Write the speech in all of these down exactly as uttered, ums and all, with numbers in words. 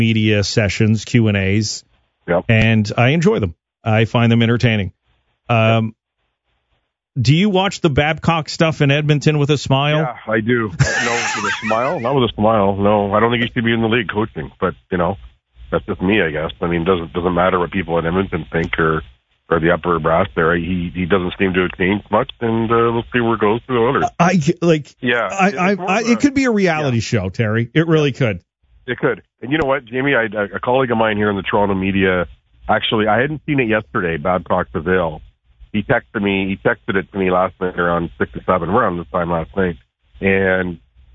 media sessions, Q and A's, yep. and I enjoy them. I find them entertaining. Um, do you watch the Babcock stuff in Edmonton with a smile? Yeah, I do. No, with a smile? Not with a smile. No, I don't think he should be in the league coaching. But, you know, that's just me, I guess. I mean, it doesn't doesn't matter what people in Edmonton think or, or the upper brass there. He he doesn't seem to have changed much, and uh, we'll see where it goes to the others. I, like, yeah, I, I, I, it could be a reality yeah. show, Terry. It really could. It could. And you know what, Jamie, I, a colleague of mine here in the Toronto media, actually, I hadn't seen it yesterday, Babcock Brazil. He texted me, he texted it to me last night around six or seven, around this time last night. And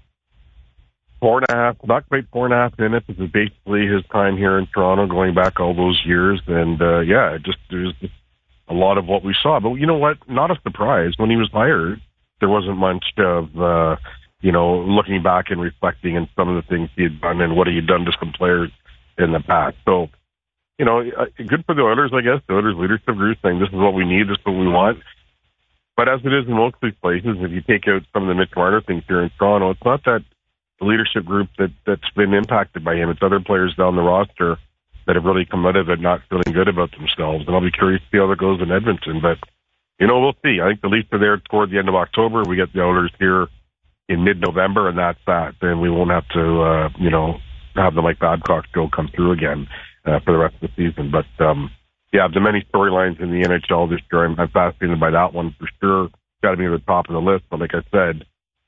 four and a half, not quite four and a half minutes, this is basically his time here in Toronto, going back all those years. And, uh, yeah, it just, there's just a lot of what we saw. But you know what? Not a surprise. When he was hired, there wasn't much of, uh, you know, looking back and reflecting on some of the things he had done and what he had done to some players in the past. So, you know, good for the Oilers, I guess. The Oilers leadership group saying this is what we need, this is what we want. But as it is in most of these places, if you take out some of the Mitch Marner things here in Toronto, it's not that the leadership group that, that's been impacted by him. It's other players down the roster that have really come out of it not feeling good about themselves. And I'll be curious to see how that goes in Edmonton. But, you know, we'll see. I think the Leafs are there toward the end of October. We get the Oilers here in mid-November, and that's that. Then we won't have to, uh, you know, have the Mike Babcock go come through again uh, for the rest of the season. But, um, yeah, the many storylines in the N H L this year, I'm, I'm fascinated by that one for sure. Got to be at the top of the list. But like I said,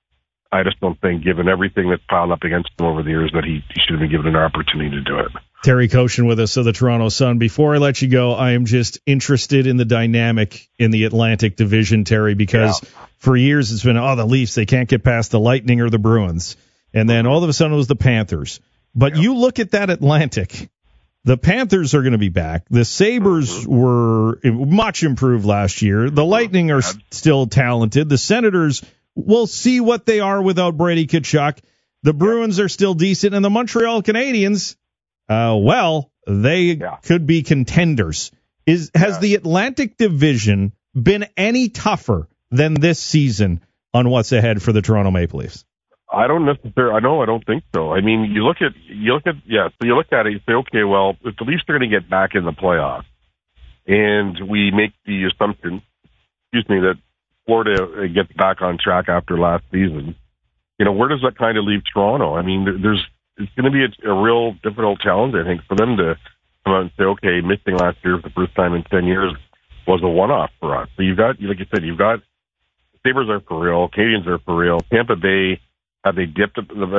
I just don't think, given everything that's piled up against him over the years, that he, he should have been given an opportunity to do it. Terry Koshin with us of the Toronto Sun. Before I let you go, I am just interested in the dynamic in the Atlantic Division, Terry, because yeah. for years it's been, oh, the Leafs, they can't get past the Lightning or the Bruins. And then all of a sudden it was the Panthers. But yeah. you look at that Atlantic, the Panthers are going to be back. The Sabres mm-hmm. were much improved last year. The Lightning are yeah. still talented. The Senators, we'll see what they are without Brady Tkachuk. The Bruins are still decent. And the Montreal Canadiens, uh, well, they yeah. could be contenders. Is Has yeah. the Atlantic Division been any tougher than this season on what's ahead for the Toronto Maple Leafs? I don't necessarily. I know. I don't think so. I mean, you look at you look at yeah. So you look at it. You say, okay, well, if the Leafs are going to get back in the playoffs, and we make the assumption, excuse me, that Florida gets back on track after last season, you know, where does that kind of leave Toronto? I mean, there's it's going to be a, a real difficult challenge, I think, for them to come out and say, okay, missing last year for the first time in ten years was a one-off for us. So you've got, like you said, you've got Sabres are for real, Canadians are for real, Tampa Bay. Have they dipped,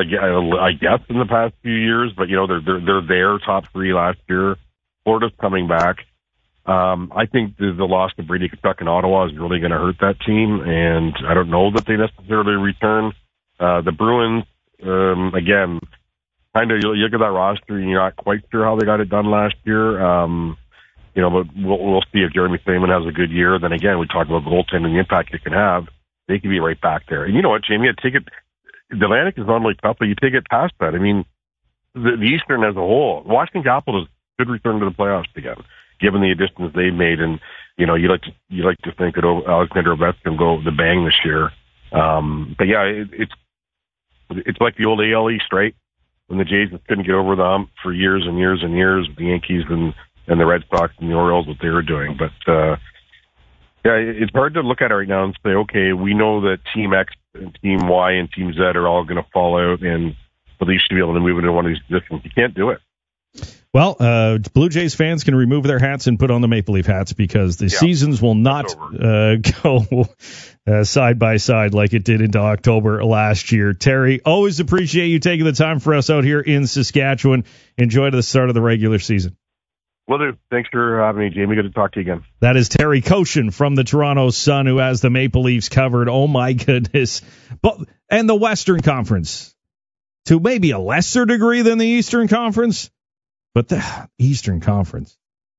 I guess, in the past few years? But, you know, they're they're, they're there, top three last year. Florida's coming back. Um, I think the, the loss of Brady Tkachuk in Ottawa is really going to hurt that team, and I don't know that they necessarily return. Uh, the Bruins, um, again, kind of, you look at that roster, and you're not quite sure how they got it done last year. Um, you know, but we'll, we'll see if Jeremy Swayman has a good year. Then again, we talk about goaltending and the impact it can have. They can be right back there. And you know what, Jamie, I take it. The Atlantic is normally tough, but you take it past that. I mean, the, the Eastern as a whole, Washington Capitals should return to the playoffs again, given the additions they've made. And, you know, you like to, you like to think that Alexander Ovechkin go the bang this year. Um, but yeah, it, it's, it's like the old A L East, right? When the Jays couldn't get over the hump for years and years and years with the Yankees and, and the Red Sox and the Orioles, what they were doing. But, uh, yeah, it's hard to look at it right now and say, okay, we know that Team X and Team Y and Team Z are all going to fall out, and the Leafs should be able to move into one of these positions. You can't do it. Well, uh, Blue Jays fans can remove their hats and put on the Maple Leaf hats because the yeah, seasons will not uh, go uh, side by side like it did into October last year. Terry, always appreciate you taking the time for us out here in Saskatchewan. Enjoy the start of the regular season. Will do. Thanks for having me, Jamie. Good to talk to you again. That is Terry Koshin from the Toronto Sun, who has the Maple Leafs covered. Oh, my goodness. But and the Western Conference, to maybe a lesser degree than the Eastern Conference, but the Eastern Conference.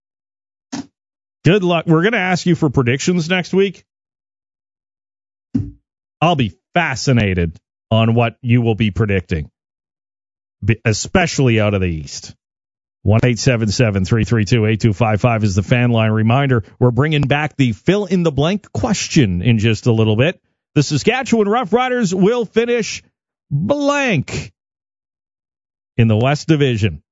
Good luck. We're going to ask you for predictions next week. I'll be fascinated on what you will be predicting, especially out of the East. one eight seven seven, three three two, eight two five five is the fan line. Reminder, we're bringing back the fill-in-the-blank question in just a little bit. The Saskatchewan Roughriders will finish blank in the West Division.